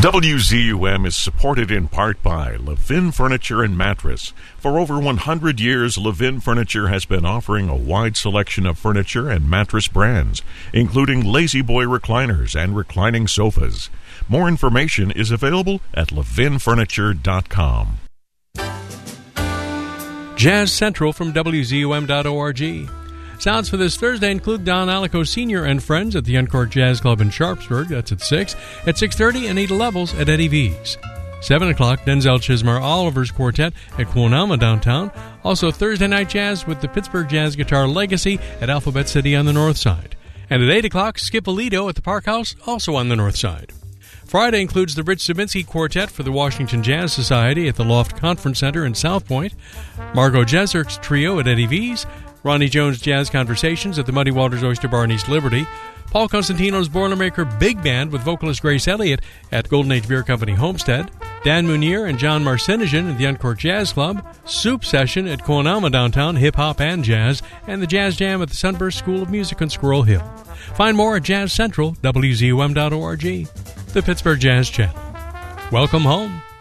WZUM is supported in part by Levin Furniture and Mattress. For over 100 years, Levin Furniture has been offering a wide selection of furniture and mattress brands, including Lazy Boy recliners and reclining sofas. More information is available at levinfurniture.com. Jazz Central from WZUM.org. Sounds for this Thursday include Don Alico Sr. and Friends at the Encore Jazz Club in Sharpsburg. That's at 6. At 6:30, Anita Levels at Eddie V's. 7 o'clock, Denzel Chismar Oliver's Quartet at Quonama downtown. Also Thursday Night Jazz with the Pittsburgh Jazz Guitar Legacy at Alphabet City on the north side. And at 8 o'clock, Skip Alito at the Park House, also on the north side. Friday includes the Rich Zabinski Quartet for the Washington Jazz Society at the Loft Conference Center in South Point. Margot Jeserk's Trio at Eddie V's. Ronnie Jones Jazz Conversations at the Muddy Waters Oyster Bar in East Liberty. Paul Costantino's Boilermaker Big Band with vocalist Grace Elliott at Golden Age Beer Company Homestead. Dan Munier and John Marcinigan at the Encore Jazz Club. Soup Session at Quonama downtown, hip-hop and jazz. And the Jazz Jam at the Sunburst School of Music on Squirrel Hill. Find more at Jazz Central, WZUM.org. The Pittsburgh Jazz Channel. Welcome home.